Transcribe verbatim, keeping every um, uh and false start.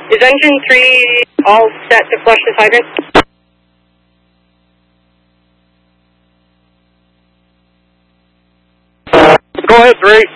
Is engine three all set to flush this hydrant? Go ahead, three.